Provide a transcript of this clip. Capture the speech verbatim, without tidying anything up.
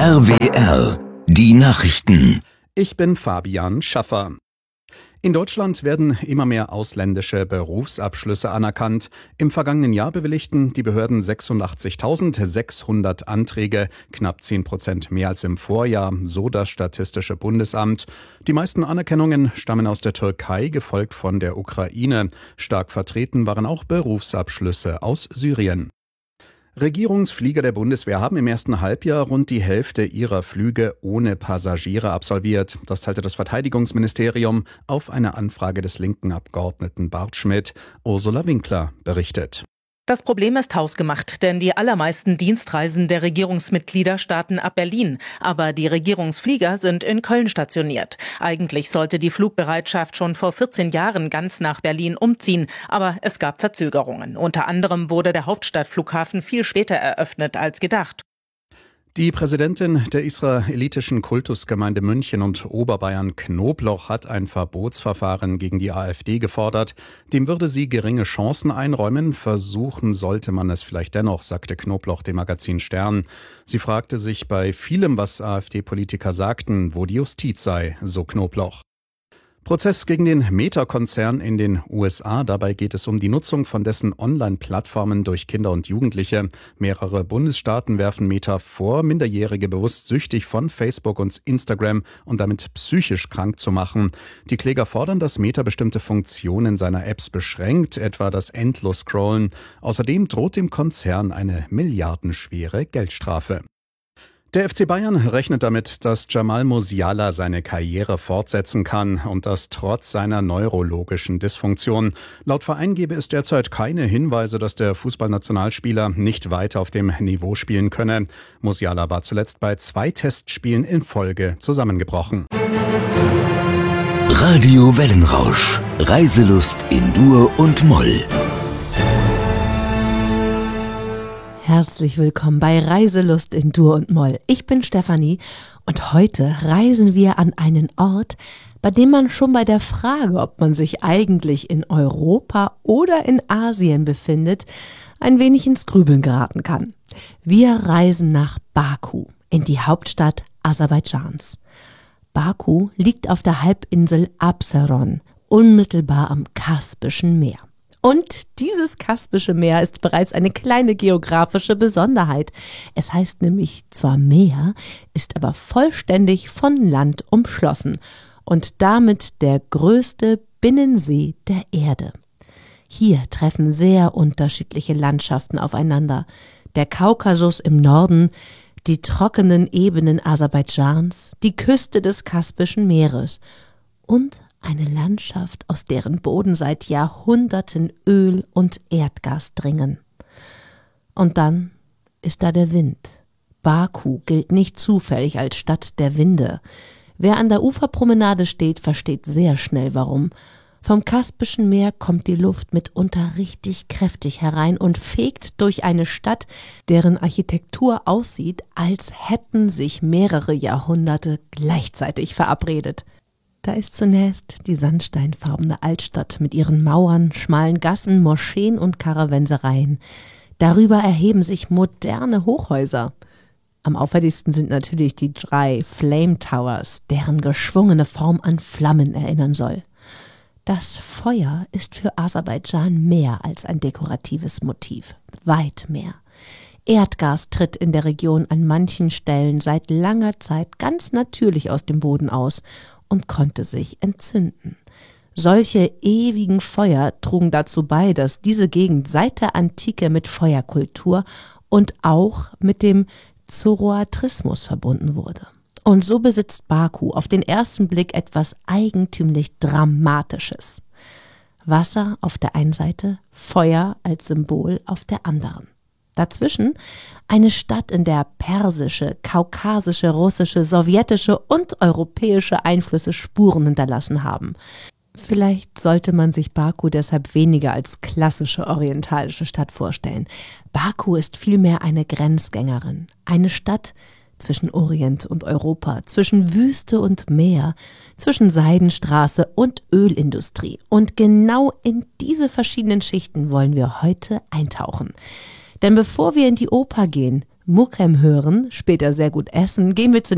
R W R, die Nachrichten. Ich bin Fabian Schaffer. In Deutschland werden immer mehr ausländische Berufsabschlüsse anerkannt. Im vergangenen Jahr bewilligten die Behörden sechsundachtzigtausendsechshundert Anträge, knapp zehn Prozent mehr als im Vorjahr, so das Statistische Bundesamt. Die meisten Anerkennungen stammen aus der Türkei, gefolgt von der Ukraine. Stark vertreten waren auch Berufsabschlüsse aus Syrien. Regierungsflieger der Bundeswehr haben im ersten Halbjahr rund die Hälfte ihrer Flüge ohne Passagiere absolviert. Das teilte das Verteidigungsministerium auf eine Anfrage des linken Abgeordneten Bart Schmidt. Ursula Winkler berichtet. Das Problem ist hausgemacht, denn die allermeisten Dienstreisen der Regierungsmitglieder starten ab Berlin. Aber die Regierungsflieger sind in Köln stationiert. Eigentlich sollte die Flugbereitschaft schon vor vierzehn Jahren ganz nach Berlin umziehen. Aber es gab Verzögerungen. Unter anderem wurde der Hauptstadtflughafen viel später eröffnet als gedacht. Die Präsidentin der israelitischen Kultusgemeinde München und Oberbayern Knobloch hat ein Verbotsverfahren gegen die AfD gefordert. Dem würde sie geringe Chancen einräumen. Versuchen sollte man es vielleicht dennoch, sagte Knobloch dem Magazin Stern. Sie fragte sich bei vielem, was AfD-Politiker sagten, wo die Justiz sei, so Knobloch. Prozess gegen den Meta-Konzern in den U S A. Dabei geht es um die Nutzung von dessen Online-Plattformen durch Kinder und Jugendliche. Mehrere Bundesstaaten werfen Meta vor, Minderjährige bewusst süchtig von Facebook und Instagram und damit psychisch krank zu machen. Die Kläger fordern, dass Meta bestimmte Funktionen seiner Apps beschränkt, etwa das Endlos-Scrollen. Außerdem droht dem Konzern eine milliardenschwere Geldstrafe. Der F C Bayern rechnet damit, dass Jamal Musiala seine Karriere fortsetzen kann und das trotz seiner neurologischen Dysfunktion. Laut Verein gebe es derzeit keine Hinweise, dass der Fußballnationalspieler nicht weiter auf dem Niveau spielen könne. Musiala war zuletzt bei zwei Testspielen in Folge zusammengebrochen. Radio Wellenrausch. Reiselust in Dur und Moll. Herzlich willkommen bei Reiselust in Dur und Moll. Ich bin Stefanie und heute reisen wir an einen Ort, bei dem man schon bei der Frage, ob man sich eigentlich in Europa oder in Asien befindet, ein wenig ins Grübeln geraten kann. Wir reisen nach Baku, in die Hauptstadt Aserbaidschans. Baku liegt auf der Halbinsel Absheron, unmittelbar am Kaspischen Meer. Und dieses Kaspische Meer ist bereits eine kleine geografische Besonderheit. Es heißt nämlich zwar Meer, ist aber vollständig von Land umschlossen und damit der größte Binnensee der Erde. Hier treffen sehr unterschiedliche Landschaften aufeinander. Der Kaukasus im Norden, die trockenen Ebenen Aserbaidschans, die Küste des Kaspischen Meeres und eine Landschaft, aus deren Boden seit Jahrhunderten Öl und Erdgas dringen. Und dann ist da der Wind. Baku gilt nicht zufällig als Stadt der Winde. Wer an der Uferpromenade steht, versteht sehr schnell warum. Vom Kaspischen Meer kommt die Luft mitunter richtig kräftig herein und fegt durch eine Stadt, deren Architektur aussieht, als hätten sich mehrere Jahrhunderte gleichzeitig verabredet. Da ist zunächst die sandsteinfarbene Altstadt mit ihren Mauern, schmalen Gassen, Moscheen und Karawansereien. Darüber erheben sich moderne Hochhäuser. Am auffälligsten sind natürlich die drei Flame Towers, deren geschwungene Form an Flammen erinnern soll. Das Feuer ist für Aserbaidschan mehr als ein dekoratives Motiv, weit mehr. Erdgas tritt in der Region an manchen Stellen seit langer Zeit ganz natürlich aus dem Boden aus und konnte sich entzünden. Solche ewigen Feuer trugen dazu bei, dass diese Gegend seit der Antike mit Feuerkultur und auch mit dem Zoroastrismus verbunden wurde. Und so besitzt Baku auf den ersten Blick etwas eigentümlich Dramatisches. Wasser auf der einen Seite, Feuer als Symbol auf der anderen. Dazwischen eine Stadt, in der persische, kaukasische, russische, sowjetische und europäische Einflüsse Spuren hinterlassen haben. Vielleicht sollte man sich Baku deshalb weniger als klassische orientalische Stadt vorstellen. Baku ist vielmehr eine Grenzgängerin, eine Stadt zwischen Orient und Europa, zwischen Wüste und Meer, zwischen Seidenstraße und Ölindustrie. Und genau in diese verschiedenen Schichten wollen wir heute eintauchen. Denn bevor wir in die Oper gehen, Mukrem hören, später sehr gut essen, gehen wir zu